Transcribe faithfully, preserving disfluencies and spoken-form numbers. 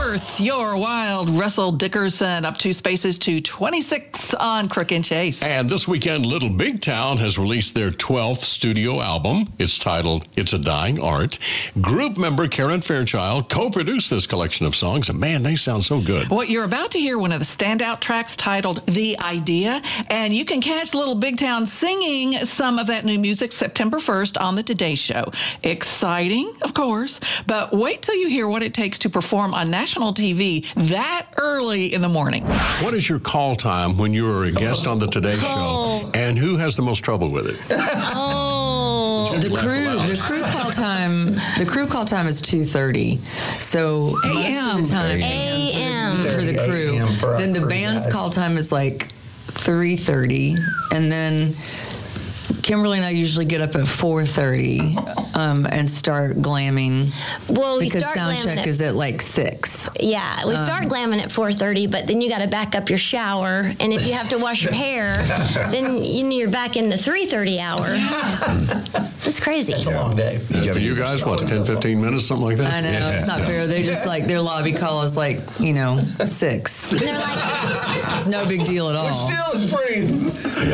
Worth, Your Wild, Russell Dickerson, up two spaces to twenty-six on Crook and Chase. And this weekend, Little Big Town has released their twelfth studio album. It's titled It's a Dying Art. Group member Karen Fairchild co-produced this collection of songs, and man, they sound so good. What you're about to hear, one of the standout tracks titled The Idea, and you can catch Little Big Town singing some of that new music September first on the Today Show. Exciting, of course, but wait till you hear what it takes to perform on national T V that early in the morning. What is your call time when you're a guest on the Today Show, and who has the most trouble with it? Oh, Jim, the laugh crew. aloud. The crew call time. The crew call time is two thirty. So most of the time A M A for the M crew. for our Then the crew, band's guys. call time is like three thirty, and then Kimberly and I usually get up at four thirty um, and start glamming. Well, we because start sound glamming check at- is at like six. Yeah, we start glamming at four thirty, but then you got to back up your shower, and if you have to wash your hair, then you know you're back in the three thirty hour. It's crazy. It's a long day. And for you guys, what, ten, fifteen minutes, something like that? I know, it's not fair. They just like, their lobby call is like, you know, six. And they're like, It's no big deal at all. Still is pretty.